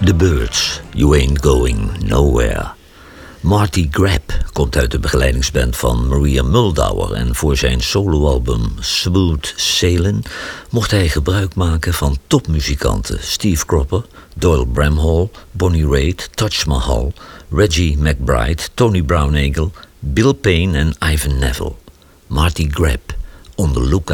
The Byrds, You Ain't Going Nowhere. Marty Grapp komt uit de begeleidingsband van Maria Muldaur en voor zijn soloalbum Smooth Sailin' mocht hij gebruik maken van topmuzikanten Steve Cropper, Doyle Bramhall, Bonnie Raitt, Taj Mahal, Reggie McBride, Tony Brown Eagle, Bill Payne en Ivan Neville. Marty Grapp, On the Lookout.